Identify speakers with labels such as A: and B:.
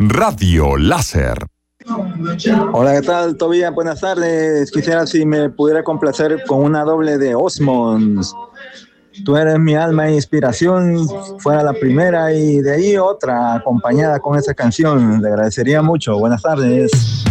A: Radio Láser.
B: Hola, ¿qué tal, Tobías? Buenas tardes. Quisiera si me pudiera complacer con una doble de Osmonds. Tú eres mi alma e inspiración, fuera la primera y de ahí otra acompañada con esa canción. Le agradecería mucho. Buenas tardes.